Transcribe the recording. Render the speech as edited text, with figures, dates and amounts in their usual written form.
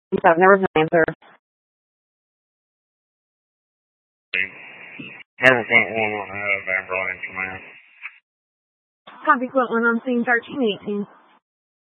So there was no answer. Never point one Amberlane Command. Copy quote 1 on scene 1318.